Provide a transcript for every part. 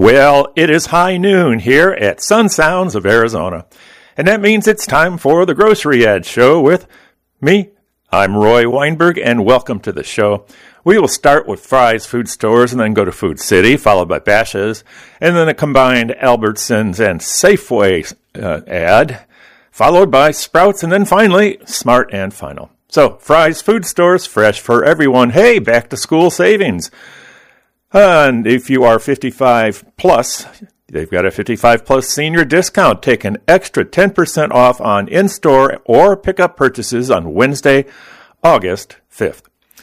Well, it is high noon here at Sun Sounds of Arizona, and that means it's time for the Grocery Ad Show with me. I'm Roy Weinberg, and welcome to the show. We will start with Fry's Food Stores and then go to Food City, followed by Bashas', and then a combined Albertsons and Safeway ad, followed by Sprouts, and then finally, Smart and Final. So, Fry's Food Stores, fresh for everyone. Hey, back to school savings. And if you are 55 plus, they've got a 55 plus senior discount. Take an extra 10% off on in-store or pickup purchases on Wednesday, August 5th.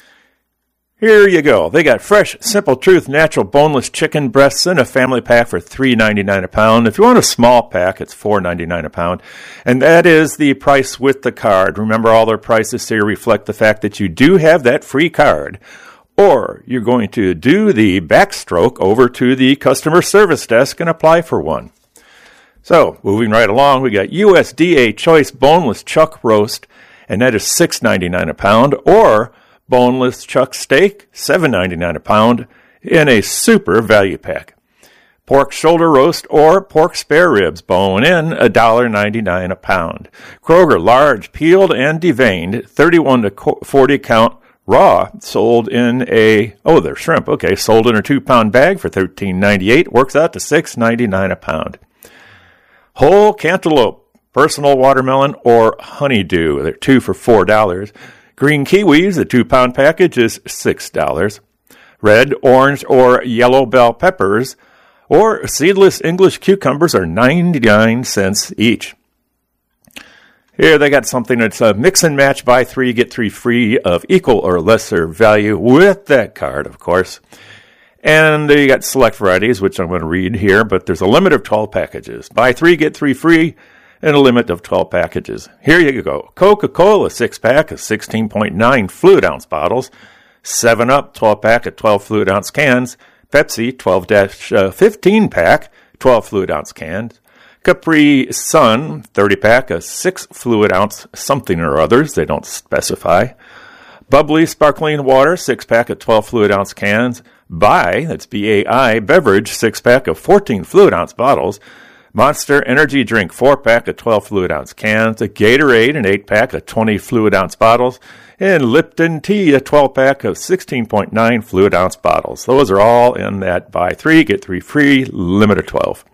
Here you go. They got fresh, Simple Truth natural boneless chicken breasts in a family pack for $3.99 a pound. If you want a small pack, it's $4.99 a pound. And that is the price with the card. Remember, all their prices here reflect the fact that you do have that free card. Or you're going to do the backstroke over to the customer service desk and apply for one. So, moving right along, we got USDA Choice Boneless Chuck Roast, and that is $6.99 a pound, or Boneless Chuck Steak, $7.99 a pound, in a super value pack. Pork Shoulder Roast or Pork Spare Ribs bone-in, $1.99 a pound. Kroger Large Peeled and Deveined, 31 to 40 count, raw, sold in they're shrimp. Okay, sold in a 2-pound bag for $13.98. Works out to $6.99 a pound. Whole cantaloupe, personal watermelon, or honeydew. They're 2 for $4. Green kiwis, the 2-pound package is $6. Red, orange, or yellow bell peppers, or seedless English cucumbers are 99 cents each. Here they got something that's a mix and match, buy 3, get 3 free of equal or lesser value with that card, of course. And you got select varieties, which I'm going to read here, but there's a limit of 12 packages. Buy 3, get 3 free, and a limit of 12 packages. Here you go. Coca-Cola 6-pack of 16.9 fluid ounce bottles. 7-Up 12-pack of 12 fluid ounce cans. Pepsi 12-15-pack, 12 fluid ounce cans. Capri Sun 30-pack of 6 fluid ounce something or others. They don't specify. Bubbly Sparkling Water 6-pack of 12 fluid ounce cans. Bai, that's B-A-I, Beverage 6-pack of 14 fluid ounce bottles. Monster Energy Drink 4-pack of 12 fluid ounce cans. A Gatorade an 8-pack of 20 fluid ounce bottles. And Lipton Tea a 12-pack of 16.9 fluid ounce bottles. Those are all in that buy 3, get 3 free, limit of 12.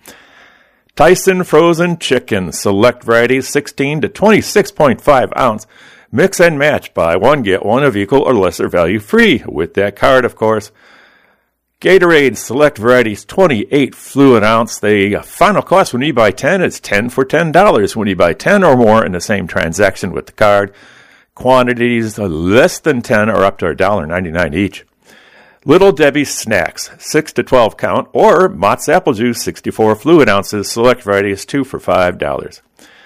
Tyson Frozen Chicken, select varieties 16 to 26.5 ounce. Mix and match, buy 1, get 1 of equal or lesser value free with that card, of course. Gatorade select varieties 28 fluid ounce. The final cost when you buy 10 is 10 for $10 when you buy 10 or more in the same transaction with the card. Quantities less than 10 are up to $1.99 each. Little Debbie's Snacks, 6 to 12 count, or Mott's Apple Juice, 64 fluid ounces, select varieties, 2 for $5.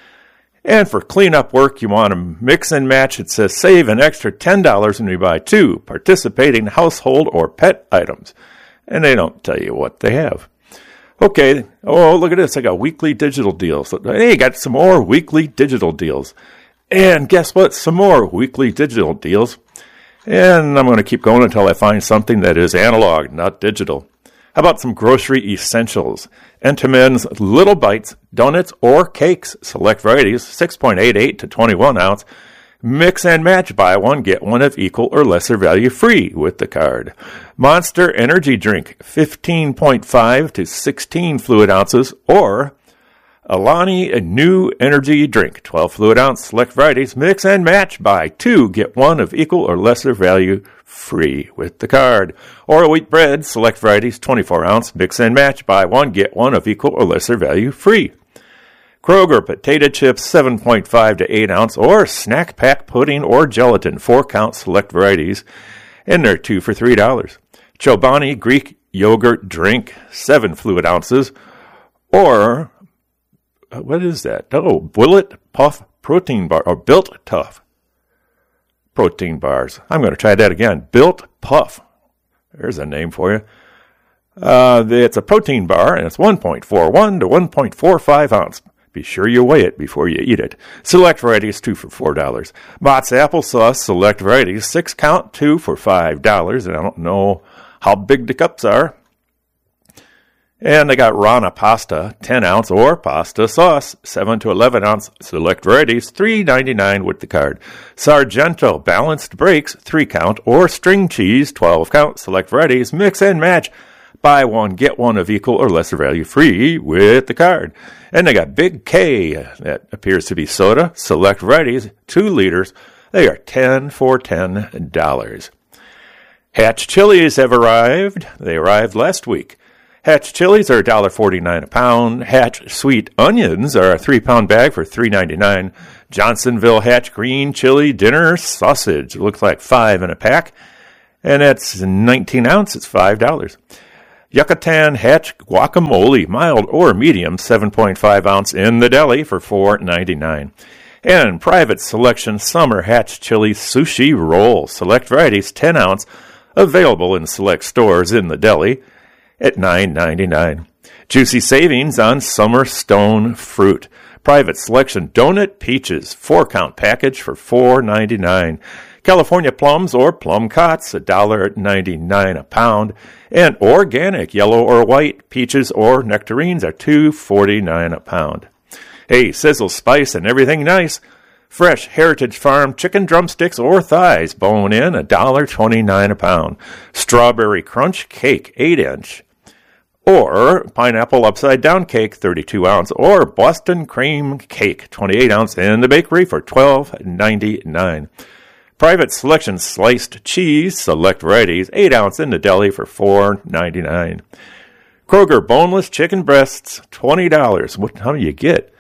And for cleanup work, you want to mix and match. It says save an extra $10 when you buy 2 participating household or pet items. And they don't tell you what they have. Okay, look at this. I got weekly digital deals. Hey, got some more weekly digital deals. And guess what? Some more weekly digital deals. And I'm going to keep going until I find something that is analog, not digital. How about some grocery essentials? Entenmann's Little Bites, donuts, or cakes. Select varieties, 6.88 to 21 ounce. Mix and match, buy 1, get 1 of equal or lesser value free with the card. Monster Energy Drink, 15.5 to 16 fluid ounces, or Alani New Energy Drink, 12 fluid ounce, select varieties, mix and match, buy 2, get 1 of equal or lesser value free with the card. Or Wheat Bread, select varieties, 24 ounce, mix and match, buy 1, get 1 of equal or lesser value free. Kroger Potato Chips, 7.5 to 8 ounce, or Snack Pack Pudding or Gelatin, 4 count, select varieties, and they're 2 for $3. Chobani Greek Yogurt Drink, 7 fluid ounces, or what is that? Bullet Puff Protein Bar, or Built Tough Protein Bars. I'm going to try that again. Built Puff. There's a name for you. It's a protein bar, and it's 1.41 to 1.45 ounce. Be sure you weigh it before you eat it. Select varieties, 2 for $4. Mott's Applesauce, select varieties, 6 count, 2 for $5. And I don't know how big the cups are. And they got Rana pasta, 10-ounce or pasta sauce, 7 to 11-ounce select varieties, $3.99 with the card. Sargento balanced breaks, 3-count or string cheese, 12-count select varieties, mix and match. Buy one, get one of equal or lesser value free with the card. And they got Big K, that appears to be soda, select varieties, 2 liters. They are 10 for $10. Hatch chilies have arrived. They arrived last week. Hatch chilies are $1.49 a pound. Hatch sweet onions are a 3-pound bag for $3.99. Johnsonville Hatch green chili dinner sausage. Looks like 5 in a pack. And that's 19 ounce. It's $5. Yucatan Hatch guacamole, mild or medium, 7.5 ounce in the deli for $4.99. And Private Selection Summer Hatch Chili Sushi Roll, select varieties, 10 ounce, available in select stores in the deli at $9.99. Juicy savings on Summer Stone Fruit. Private Selection Donut Peaches, 4-count package for $4.99. California plums or plum cots, $1.99 a pound. And organic yellow or white peaches or nectarines are $2.49 a pound. Hey, sizzle, spice, and everything nice. Fresh Heritage Farm chicken drumsticks or thighs, bone in, $1.29 a pound. Strawberry Crunch cake, 8-inch. Or pineapple upside down cake, 32 ounce, or Boston cream cake, 28 ounce in the bakery for $12.99. Private Selection sliced cheese, select varieties, 8 ounce in the deli for $4.99. Kroger boneless chicken breasts, $20. How do you get?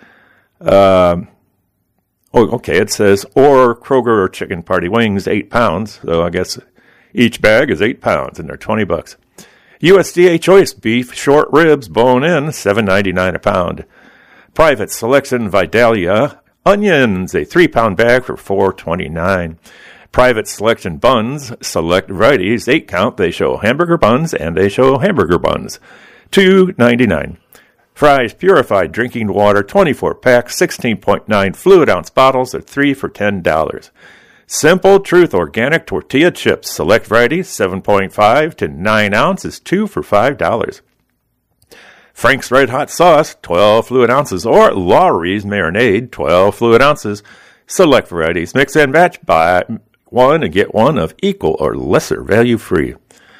It says, or Kroger chicken party wings, 8 pounds. So I guess each bag is 8 pounds, and they're $20. USDA choice beef short ribs, bone in, $7.99 a pound. Private Selection Vidalia onions, a 3-pound bag for $4.29. Private Selection buns, select varieties, 8-count. They show hamburger buns and they show hamburger buns, $2.99. Fry's Purified Drinking Water, 24-pack, 16.9 fluid ounce bottles at $3 for $10. Simple Truth Organic Tortilla Chips, select varieties, 7.5 to 9 ounces, $2 for $5. Frank's Red Hot Sauce, 12 fluid ounces, or Lawry's Marinade, 12 fluid ounces, select varieties, mix and match, buy one and get one of equal or lesser value free.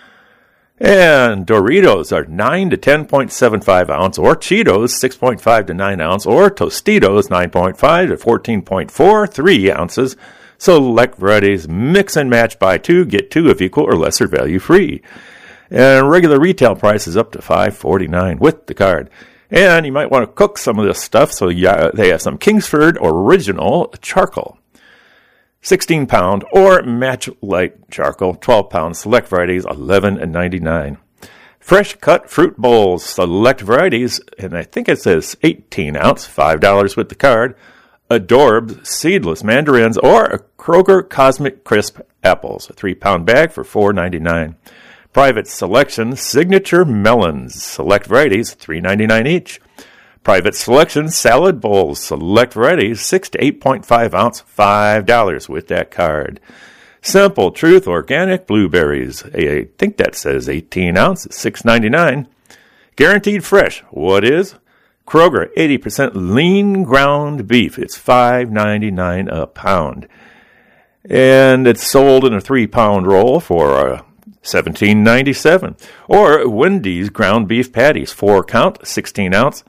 And Doritos are 9 to 10.75 ounce, or Cheetos 6.5 to 9 ounce, or Tostitos 9.5 to 14.43 ounces. Select varieties, mix and match, buy 2, get 2 of equal or lesser value free. And regular retail price is up to $5.49 with the card. And you might want to cook some of this stuff, so they have some Kingsford Original Charcoal, 16-pound, or Match Light Charcoal, 12-pound, select varieties, $11.99. Fresh Cut Fruit Bowls, select varieties, and I think it says 18-ounce, $5 with the card. Adorbs Seedless Mandarins, or Kroger Cosmic Crisp Apples, a 3-pound bag for $4.99. Private Selection Signature Melons, select varieties, $3.99 each. Private Selection Salad Bowls, select varieties, 6 to 8.5 ounce, $5 with that card. Simple Truth Organic Blueberries, I think that says 18 ounce, $6.99. Guaranteed Fresh, what is? Kroger 80% lean ground beef, it's $5.99 a pound. And it's sold in a 3-pound roll for $17.97. Or Wendy's ground beef patties, 4-count, 16 ounce.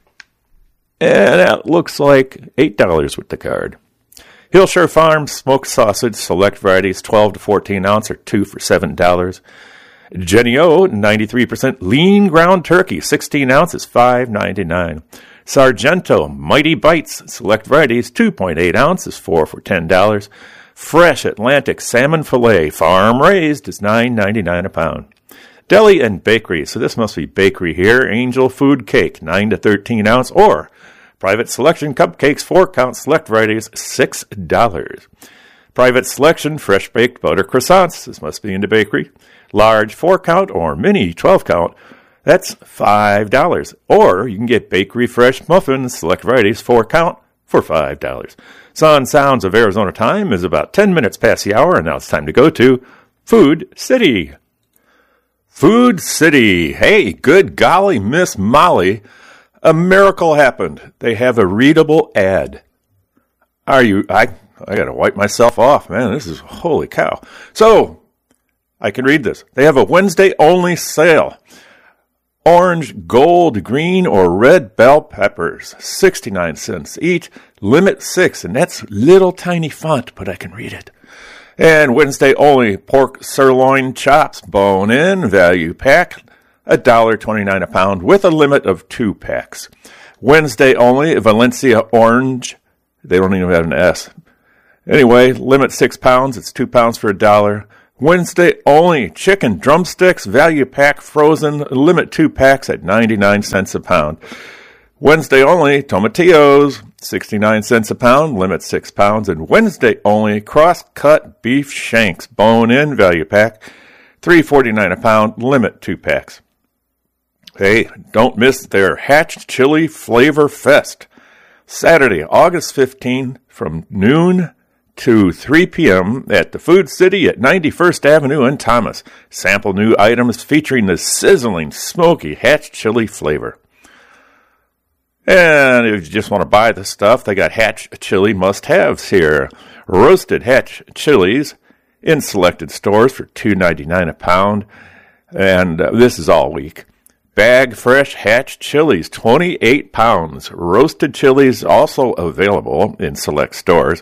And that looks like $8 with the card. Hillshire Farms smoked sausage, select varieties, 12 to 14 ounce, or 2 for $7. Jenny O, 93% lean ground turkey, 16 ounces, $5.99. Sargento Mighty Bites, select varieties, 2.8 ounces, 4 for $10. Fresh Atlantic salmon fillet, farm raised, is $9.99 a pound. Deli and bakery, so this must be bakery here. Angel Food Cake, 9 to 13 ounce, or Private Selection Cupcakes, 4-count, select varieties, $6. Private Selection Fresh Baked Butter Croissants, this must be in the bakery. Large 4-count or mini 12-count, that's $5. Or you can get Bakery Fresh Muffins, select varieties, 4-count, for $5. Sun Sounds of Arizona time is about 10 minutes past the hour, and now it's time to go to Food City. Food City. Hey, good golly, Miss Molly. A miracle happened. They have a readable ad. I got to wipe myself off, man. This is holy cow. So, I can read this. They have a Wednesday only sale. Orange, gold, green, or red bell peppers, 69 cents each. Limit 6, and that's little tiny font, but I can read it. And Wednesday only pork sirloin chops, bone in, value pack, $1.29 a pound with a limit of 2 packs. Wednesday only Valencia orange. They don't even have an S. Anyway, limit 6 pounds. It's 2 pounds for $1. Wednesday only chicken drumsticks, value pack frozen, limit 2 packs at 99 cents a pound. Wednesday only tomatillos, 69 cents a pound, limit 6 pounds. And Wednesday only cross-cut beef shanks, bone-in, value pack, $3.49 a pound, limit 2 packs. Hey, don't miss their Hatch Chili Flavor Fest. Saturday, August 15, from noon to 3 p.m. at the Food City at 91st Avenue in Thomas. Sample new items featuring the sizzling, smoky Hatch Chili flavor. And if you just want to buy the stuff, they got Hatch Chili must-haves here. Roasted Hatch Chilies in selected stores for $2.99 a pound. And this is all week. Bag fresh Hatch Chilies, 28 pounds. Roasted chilies also available in select stores.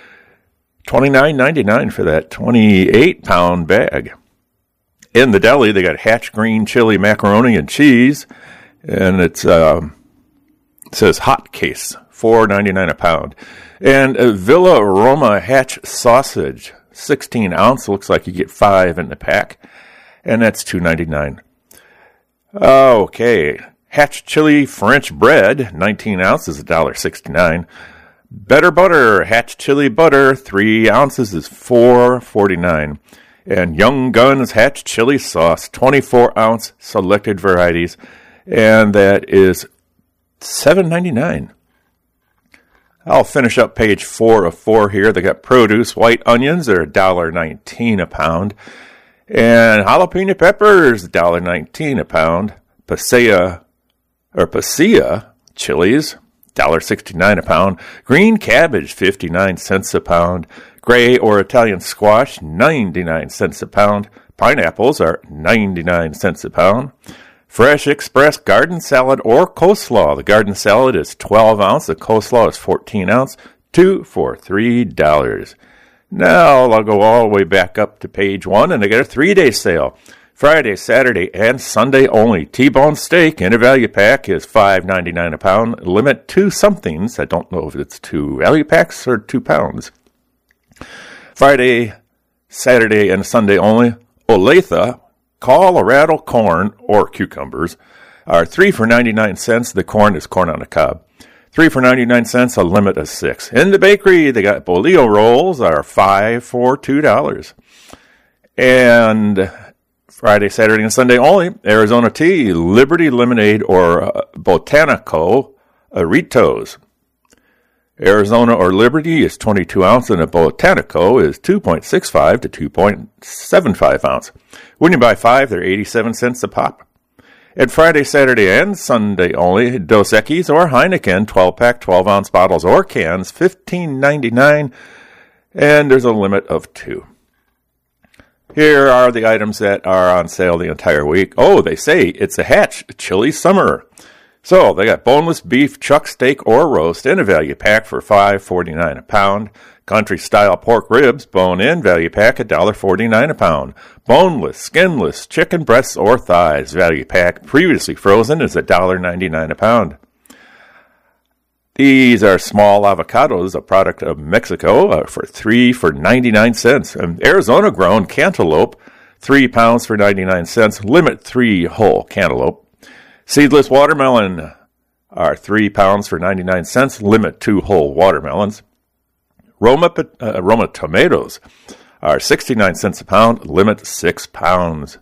$29.99 for that 28-pound bag. In the deli, they got Hatch green chili macaroni and cheese, and it says hot case, $4.99 a pound. And a Villa Roma Hatch sausage, 16 ounce, looks like you get 5 in the pack, and that's $2.99. Okay, Hatch chili French bread, 19 ounces, $1.69. Better butter, Hatch chili butter, 3 ounces is $4.49. And Young Guns Hatch chili sauce, 24-ounce selected varieties, and that is $7.99. I'll finish up page 4 of 4 here. They got produce, white onions, they're $1.19 a pound. And jalapeno peppers, $1.19 a pound. Pasilla chilies, $1.69 a pound. Green cabbage, 59 cents a pound. Gray or Italian squash, 99 cents a pound. Pineapples are 99 cents a pound. Fresh Express garden salad or coleslaw. The garden salad is 12 ounce. The coleslaw is 14 ounce. 2 for $3. Now I'll go all the way back up to page 1, and they got a 3-day sale. Friday, Saturday, and Sunday only. T-bone steak in a value pack is $5.99 a pound. Limit 2 somethings. I don't know if it's 2 value packs or 2 pounds. Friday, Saturday, and Sunday only. Olathe, Colorado corn or cucumbers are 3 for 99 cents. The corn is corn on the cob. 3 for 99 cents, a limit of 6. In the bakery, they got bolillo rolls are 5 for $2. And Friday, Saturday, and Sunday only, Arizona tea, Liberty lemonade, or Botanico Aritos. Arizona or Liberty is 22 ounce, and a Botanico is 2.65 to 2.75 ounce. When you buy 5, they're 87 cents a pop. And Friday, Saturday, and Sunday only, Dos Equis or Heineken 12-pack, 12-ounce bottles or cans, $15.99, and there's a limit of 2. Here are the items that are on sale the entire week. Oh, they say it's a Hatch Chili Summer. So they got boneless beef, chuck steak, or roast in a value pack for $5.49 a pound. Country-style pork ribs, bone-in, value pack, $1.49 a pound. Boneless, skinless chicken breasts or thighs, value pack, previously frozen, is $1.99 a pound. These are small avocados, a product of Mexico, for 3 for 99 cents. And Arizona-grown cantaloupe, 3 pounds for 99 cents. Limit 3 whole cantaloupe. Seedless watermelon are 3 pounds for 99 cents. Limit 2 whole watermelons. Roma tomatoes are 69 cents a pound. Limit 6 pounds.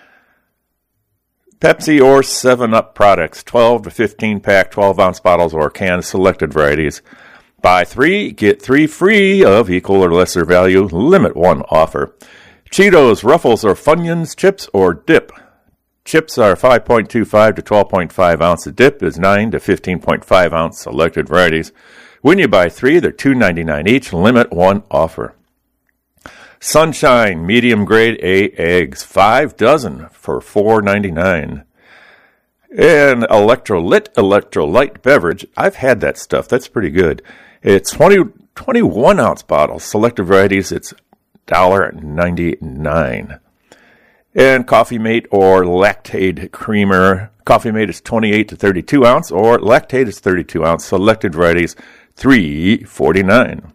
Pepsi or 7-Up products, 12 to 15-pack, 12-ounce bottles or cans, selected varieties. Buy 3, get 3 free of equal or lesser value. Limit 1 offer. Cheetos, Ruffles, or Funyuns, chips or dip. Chips are 5.25 to 12.5 ounce. The dip is 9 to 15.5 ounce. Selected varieties. When you buy 3, they're $2.99 each. Limit 1 offer. Sunshine medium grade A eggs, 5 dozen for $4.99. And electrolyte beverage. I've had that stuff. That's pretty good. It's 21 ounce bottles. Selected varieties. It's $1.99. And Coffee Mate or Lactaid Creamer. Coffee Mate is 28 to 32 ounce, or Lactaid is 32 ounce. Selected varieties, $3.49.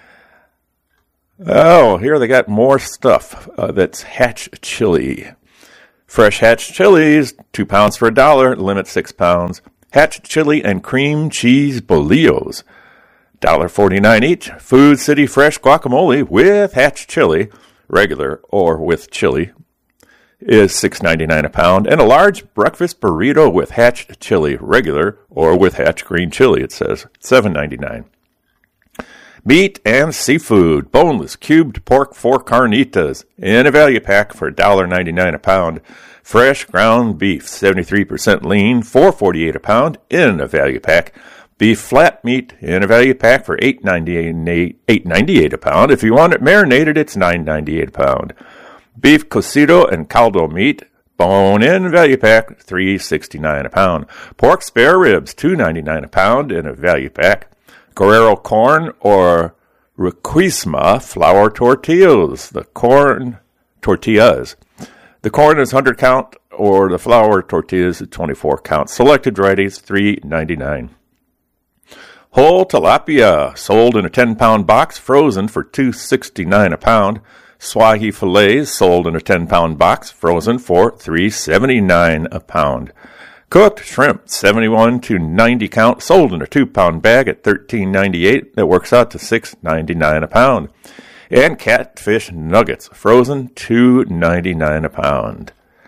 Oh, here they got more stuff. That's Hatch Chili. Fresh Hatch chilies, 2 pounds for $1. Limit 6 pounds. Hatch Chili and Cream Cheese Bolillos, $1.49 each. Food City Fresh Guacamole with Hatch Chili, regular or with chili, is $6.99 a pound. And a large breakfast burrito with Hatch Chili, regular or with Hatch Green Chili, it says, $7.99. Meat and seafood, boneless cubed pork 4 carnitas in a value pack for $1.99 a pound. Fresh ground beef, 73% lean, $4.48 a pound in a value pack. Beef flat meat in a value pack for $8.98 a pound. If you want it marinated, it's $9.98 a pound. Beef cocido and caldo meat, bone-in value pack, $3.69 a pound. Pork spare ribs, $2.99 a pound in a value pack. Guerrero corn or Requesma flour tortillas. The corn tortillas. The corn is 100 count, or the flour tortillas is 24 count. Selected varieties, $3.99. Whole tilapia, sold in a 10-pound box, frozen for $2.69 a pound. Swahi fillets, sold in a 10-pound box, frozen for $3.79 a pound. Cooked shrimp, 71 to 90 count, sold in a 2-pound bag at $13.98. That works out to $6.99 a pound. And catfish nuggets, frozen, $2.99 a pound.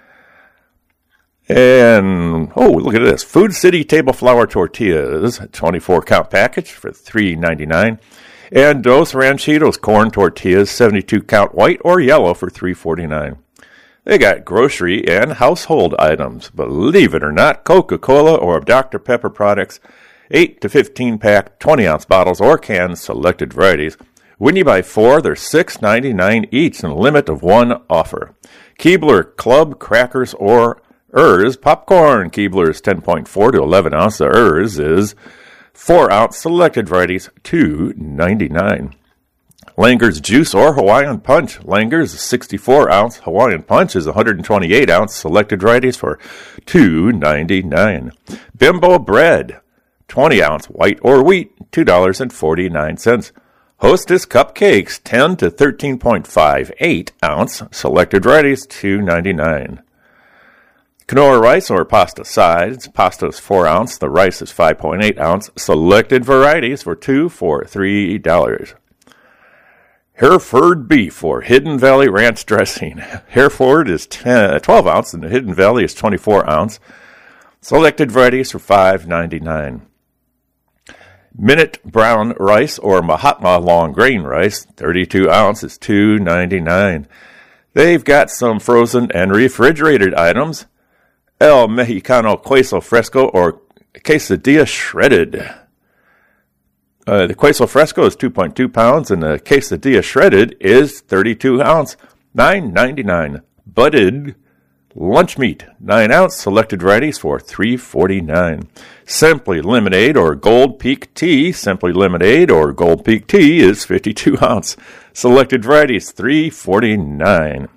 And, oh, look at this. Food City table flour tortillas, 24-count package for $3.99. And Dos Ranchitos corn tortillas, 72-count white or yellow for $3.49. They got grocery and household items. Believe it or not, Coca-Cola or Dr. Pepper products, 8 to 15-pack, 20-ounce bottles or cans, selected varieties. When you buy 4, they're $6.99 each and a limit of 1 offer. Keebler Club crackers or Ers popcorn. Keebler is 10.4 to 11 ounce. The Ers is 4 ounce. Selected varieties, $2.99. Langer's Juice or Hawaiian Punch. Langer's 64 ounce. Hawaiian Punch is 128 ounce. Selected varieties for $2.99. Bimbo Bread, 20 ounce. White or wheat, $2.49. Hostess Cupcakes, 10 to 13.58 ounce. Selected varieties, $2.99. Quinoa rice or pasta sides. Pasta is 4 ounce. The rice is 5.8 ounce. Selected varieties for $3. Hereford beef or Hidden Valley ranch dressing. Hereford is 12 ounce and the Hidden Valley is 24 ounce. Selected varieties for $5.99. Minute brown rice or Mahatma long grain rice, 32 ounce is $2.99. They've got some frozen and refrigerated items. El Mexicano Queso Fresco or Quesadilla Shredded. The Queso Fresco is 2.2 pounds, and the Quesadilla Shredded is 32 ounce, $9.99. Budded lunch meat, 9 ounce, selected varieties for $3.49. Simply Lemonade or Gold Peak Tea. Simply Lemonade or Gold Peak Tea is 52 ounce. Selected varieties, $3.49.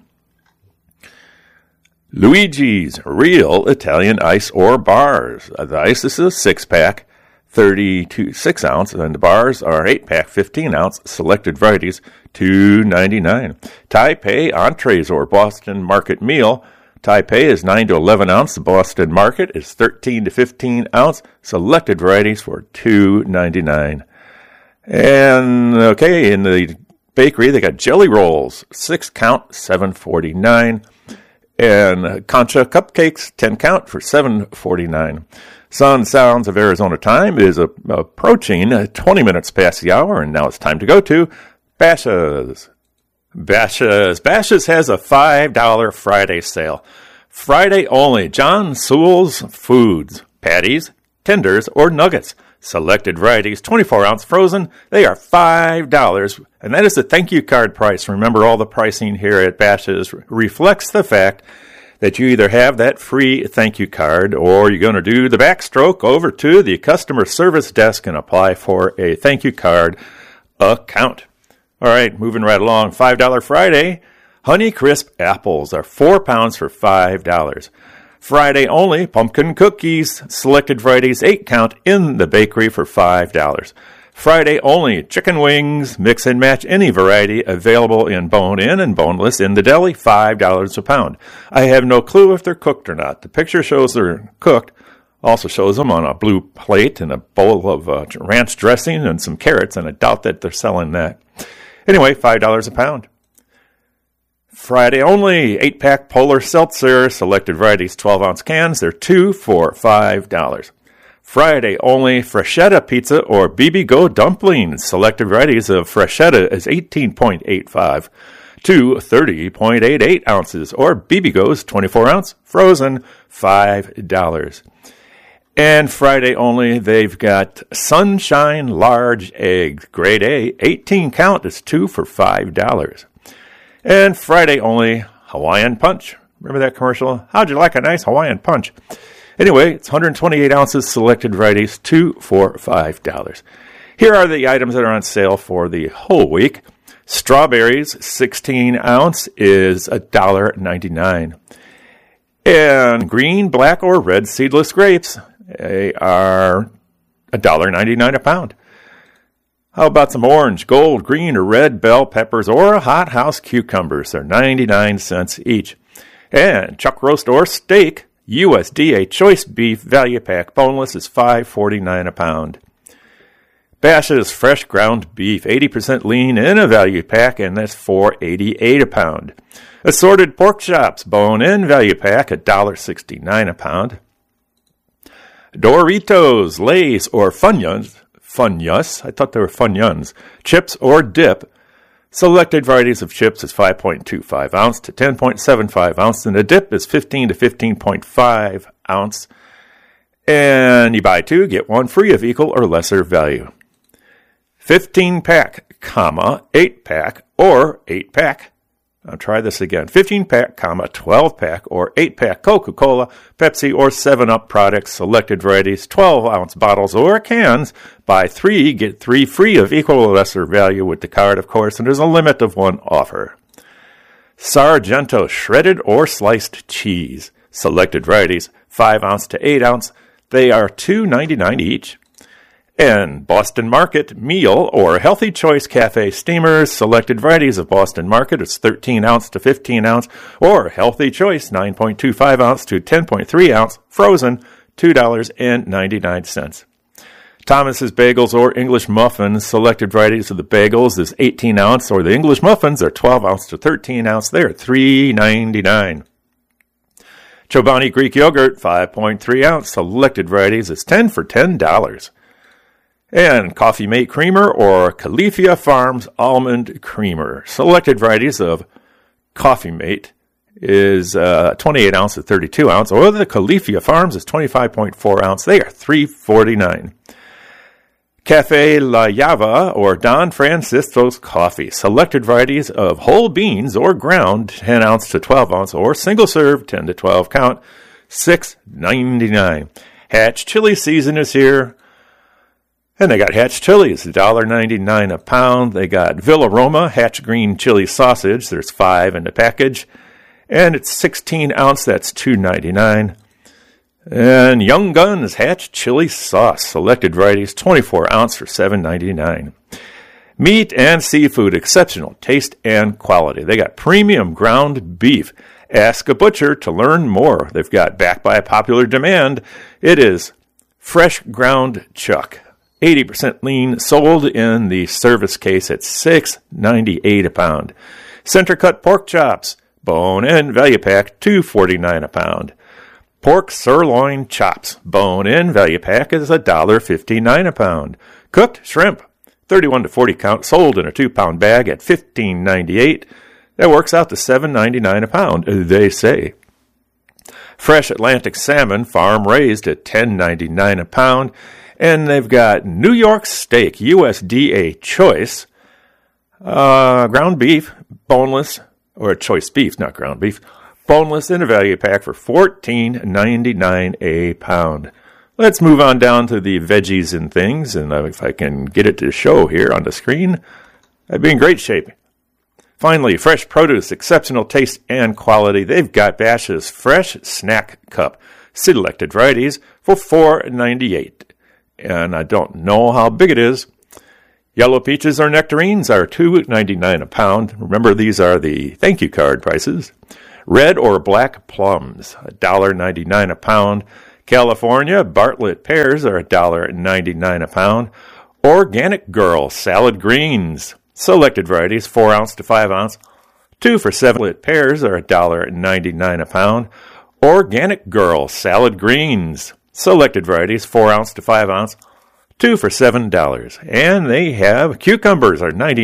Luigi's Real Italian Ice or Bars. The ice is a 6-pack. 6 ounce, and the bars are 8-pack, 15 ounce, selected varieties, $2.99. Taipei entrees or Boston Market meal. Taipei is 9 to 11 ounce. The Boston Market is 13 to 15 ounce, selected varieties for $2.99. And, okay, in the bakery, they got jelly rolls, 6 count, $7.49. And Concha cupcakes, 10 count for $7.49. Sun Sounds of Arizona time is approaching 20 minutes past the hour, and now it's time to go to Bashas'. Bashas' has a $5 Friday sale. Friday only, John Sewell's Foods, patties, tenders, or nuggets. Selected varieties, 24-ounce frozen, they are $5. And that is the thank you card price. Remember, all the pricing here at Bashas' reflects the fact that you either have that free thank you card or you're going to do the backstroke over to the customer service desk and apply for a thank you card account. All right, moving right along. $5 Friday. Honey Crisp apples are 4 pounds for $5. Friday only, pumpkin cookies, selected varieties, 8 count in the bakery for $5. Friday only, chicken wings, mix and match any variety available in bone-in and boneless in the deli, $5 a pound. I have no clue if they're cooked or not. The picture shows they're cooked, also shows them on a blue plate and a bowl of ranch dressing and some carrots, and I doubt that they're selling that. Anyway, $5 a pound. Friday only, 8-pack Polar Seltzer, selected varieties, 12-ounce cans. They're 2 for $5. Friday only, Freshetta pizza or BB Go dumplings. Selected varieties of Freshetta is 18.85 to 30.88 ounces, or BB Go's 24-ounce frozen, $5. And Friday only, they've got Sunshine Large Eggs, grade A, 18 count is 2 for $5. And Friday only, Hawaiian Punch. Remember that commercial? How'd you like a nice Hawaiian Punch? Anyway, it's 128 ounces, selected varieties, 2 for $5. Here are the items that are on sale for the whole week. Strawberries, 16 ounce, is $1.99. And green, black, or red seedless grapes, they are $1.99 a pound. How about some orange, gold, green, or red bell peppers or hothouse cucumbers? They're 99 cents each. And chuck roast or steak, USDA choice beef value pack boneless is $5.49 a pound. Bashas' fresh ground beef, 80% lean in a value pack, and that's $4.88 a pound. Assorted pork chops, bone-in value pack, $1.69 a pound. Doritos, Lay's, or Funyuns, I thought they were Funyuns, chips or dip. Selected varieties of chips is 5.25 ounce to 10.75 ounce, and the dip is 15 to 15.5 ounce. And you buy 2, get 1 free of equal or lesser value. 15-pack, 8-pack, or 8-pack. I'll try this again. 15-pack, 12-pack, or 8-pack Coca-Cola, Pepsi, or 7-Up products, selected varieties, 12-ounce bottles or cans. Buy 3, get 3 free of equal or lesser value with the card, of course, and there's a limit of 1 offer. Sargento shredded or sliced cheese, selected varieties, 5-ounce to 8-ounce. They are $2.99 each. And Boston Market meal or Healthy Choice Cafe steamers, selected varieties of Boston Market, it's 13 ounce to 15 ounce, or Healthy Choice 9.25 ounce to 10.3 ounce frozen, $2.99. Thomas's Bagels or English Muffins, selected varieties of the bagels is 18 ounce, or the English Muffins are 12 ounce to 13 ounce, they're $3.99. Chobani Greek Yogurt, 5.3 ounce, selected varieties is 10 for $10. And Coffee Mate Creamer or Califia Farms Almond Creamer. Selected varieties of Coffee Mate is 28 ounce to 32 ounce, or the Califia Farms is 25.4 ounce. They are $3.49. Cafe La Java or Don Francisco's Coffee. Selected varieties of whole beans or ground, 10 ounce to 12 ounce, or single serve, 10 to 12 count, $6.99. Hatch Chili season is here. And they got Hatch chilies, $1.99 a pound. They got Villa Roma Hatch green chili sausage. There's 5 in the package. And it's 16 ounce, that's $2.99. And Young Guns Hatch chili sauce, selected varieties, 24 ounce for $7.99. Meat and seafood, exceptional taste and quality. They got premium ground beef. Ask a butcher to learn more. They've got, backed by a popular demand, it is fresh ground chuck. 80% lean, sold in the service case at $6.98 a pound. Center cut pork chops, bone-in value pack, $2.49 a pound. Pork sirloin chops, bone-in value pack is $1.59 a pound. Cooked shrimp, 31 to 40 count, sold in a 2-pound bag at $15.98. That works out to $7.99 a pound, they say. Fresh Atlantic salmon, farm raised at $10.99 a pound. And they've got New York steak, USDA choice, ground beef, boneless, or choice beef, not ground beef, boneless in a value pack for $14.99 a pound. Let's move on down to the veggies and things, and if I can get it to show here on the screen, I'd be in great shape. Finally, fresh produce, exceptional taste and quality. They've got Bash's Fresh Snack Cup, selected varieties for $4.98. And I don't know how big it is. Yellow peaches or nectarines are $2.99 a pound. Remember, these are the thank you card prices. Red or black plums, $1.99 a pound. California Bartlett pears are $1.99 a pound. Organic Girl salad greens, selected varieties, 4 ounce to 5 ounce, 2 for $7. Pears are $1.99 a pound. Organic Girl salad greens, selected varieties, 4 ounce to 5 ounce, 2 for $7. And they have cucumbers are 99